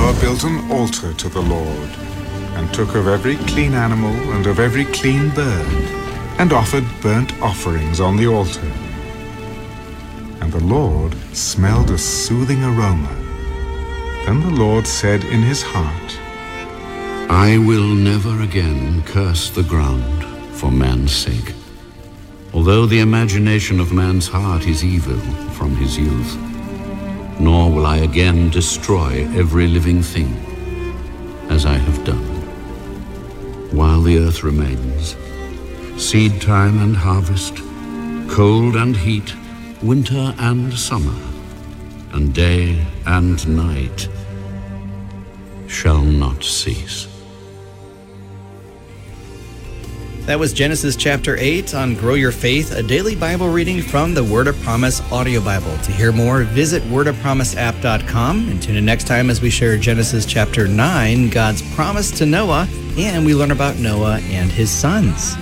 Noah built an altar to the Lord, and took of every clean animal and of every clean bird, and offered burnt offerings on the altar. And the Lord smelled a soothing aroma. Then the Lord said in his heart, I will never again curse the ground for man's sake, although the imagination of man's heart is evil from his youth. Nor will I again destroy every living thing, as I have done. While the earth remains, seed time and harvest, cold and heat, winter and summer, and day and night shall not cease. That was Genesis chapter 8 on Grow Your Faith, a daily Bible reading from the Word of Promise audio Bible. To hear more, visit wordofpromiseapp.com and tune in next time as we share Genesis chapter 9, God's promise to Noah, and we learn about Noah and his sons.